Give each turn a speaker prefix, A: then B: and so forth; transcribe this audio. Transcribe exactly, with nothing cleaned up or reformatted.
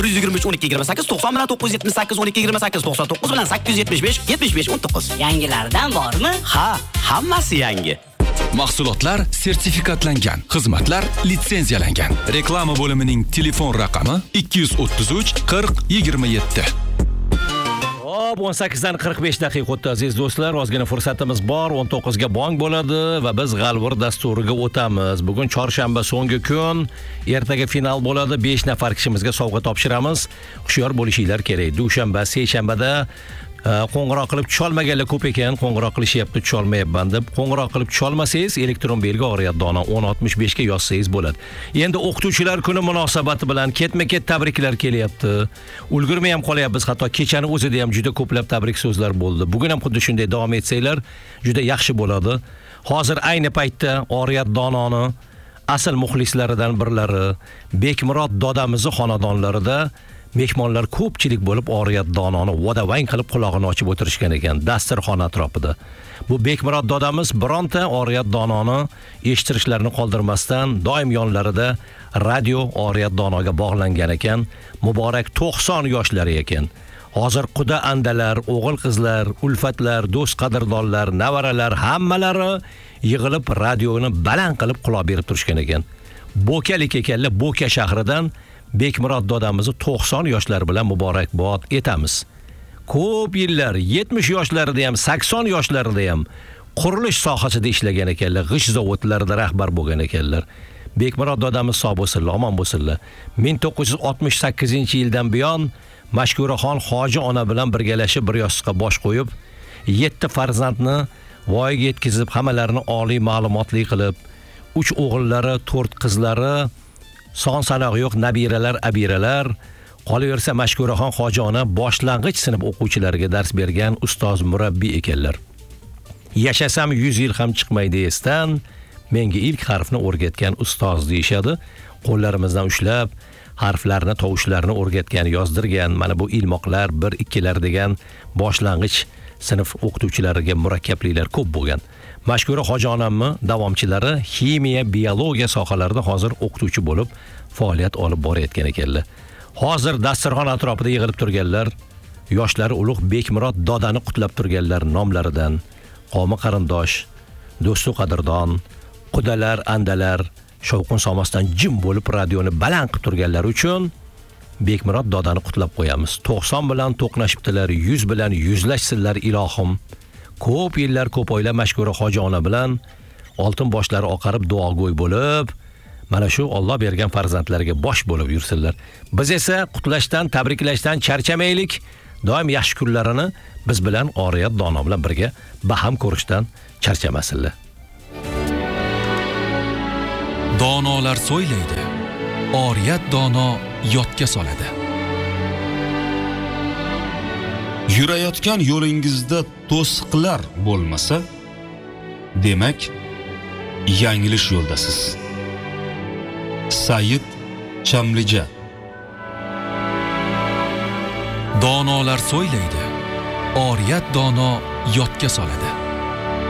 A: bir yuz yigirma uch o'n ikki yigirma sakkiz to'qson bilan to'qqiz yuz yetmish sakkiz o'n ikki yigirma sakkiz to'qson to'qqiz bilan sakkiz yuz yetmish besh yetmish besh o'n to'qqiz.
B: Yangilardan bormi?
A: Ha, hammasi yangi.
C: Mahsulotlar sertifikatlangan, xizmatlar litsenziyalangan. Reklama bo'limining telefon raqami ikki yuz o'ttiz uch qirq yigirma yetti.
D: Hop, o'n sakkizdan qirq besh daqiqa o'tdi aziz do'stlar. Ozgina fursatimiz bor. o'n to'qqizga bong bo'ladi va biz g'alvir dasturiga o'tamiz. Bugun chorshanba so'nggi kun. Ertaga final bo'ladi. besh nafar kishimizga sovg'a topshiramiz. Hushyor bo'lishinglar kerak. Dushanba, seshanbada qo'ng'iroq qilib cholmaganlar ko'p ekan, qo'ng'iroq qilishyapti, cholmayapman deb. Qo'ng'iroq qilib cholmasangiz elektron belgi oriyat dona o'n oltmish besh ga yozsangiz bo'ladi. Endi o'qituvchilar kuni munosabati bilan ketma-ket tabriklar kelyapti. Ulgurmay ham qolyapmiz, hatto kechani o'zida ham juda ko'plab tabrik so'zlar bo'ldi. Bugun ham xuddi shunday davom etsanglar, juda yaxshi bo'ladi. Hozir ayni paytda oriyat dononi asl muxlislaridan birlari Bekmurod dodamizning xonadonlarida mehmonlar ko'pchilik bo'lib oriyat dononi vodavang qilib quloqini ochib o'tirishgan ekan dasturxon atrofida. Bu Bekmurod dodamiz bironta oriyat dononi eshittirishlarini qoldirmasdan doim yonlarida radio oriyat donoga bog'langan ekan. Muborak to'qson yoshlari ekan. Hozir quda andalar, o'g'il qizlar, ulfatlar, do'st qadrdonlar, navaralar hammalari yig'ilib radioni baland qilib quloq berib turishgan ekan. Bo'kalik ekanlar, Bo'ka shahridan Bekmurod dodamizni to'qson yoshlar bilan muborakbod etamiz. Ko'p yillar yetmish yoshlarida ham, sakson yoshlarida ham qurilish sohasida ishlagan ekanlar, g'isht zavodlarida rahbar bo'lgan ekanlar. Bekmurod dodamiz sog' bo'lsinlar, omon bo'lsinlar. ming to'qqiz yuz oltmish sakkizinchi yildan buyon Mashkuraxon Hoji ona bilan birgalashib bir yostiqqa bosh qo'yib, yetti farzandni voyaga yetkazib, hammalarini oliy ma'lumotli qilib, uch o'g'illari, to'rt qizlari, son sanoq yo'q nabiralar, abiralar, qolaversa Mashkuraxon Hoji ona boshlang'ich sinf o'quvchilariga dars bergan ustoz murabbiy ekanlar. Yashasam yuz yil ham chiqmaydi esdan, menga ilk harfni o'rgatgan ustoz deyshadi. Qo'llarimizdan ushlab, harflarni, tovushlarni o'rgatgan, yozdirgan. Mana bu ilmoqlar, bir, ikkilar degan boshlang'ich sinf o'qituvchilariga murakkabliklar ko'p bo'lgan. Mashkura Hoji onamni davomchilari ximiya, biologiya sohalarida hozir o'qituvchi bo'lib faoliyat olib borayotgan ekanlar. Hozir dasturxon atrofida yig'ilib turganlar, yoshlari ulug' Bekmurod dodani qutlab turganlar nomlaridan, qo'mi qarindosh, do'stu qadrdon, qudalar, andalar, shovqin solmasdan jim bo'lib radioni baland qilib turganlar uchun Bekmurod dodani qutlab qo'yamiz. to'qson bilan to'qnashibdilar, yuz bilan yuzlashsinlar ilohim. Ko'p yillar ko'p oila Mashkura Hoji ona bilan oltin boshlari oqarib duogo'y bo'lib, mana shu Alloh bergan farzandlarga bosh bo'lib yursinlar. Biz esa qutlashdan, tabriklashdan charchamaylik. Doim yaxshi kunlarini biz bilan oriyat dono bilan birga baham ko'rishdan charchamasinlar.
C: Donolar so'ylaydi, oriyat dono yodga soladi.
E: Yurayotgan yo'lingizda to'siqlar bo'lmasa, demak, yanglish yo'ldasiz. Said Chamlija.
C: Donolar so'ylaydi, oriyat dono yodga soladi.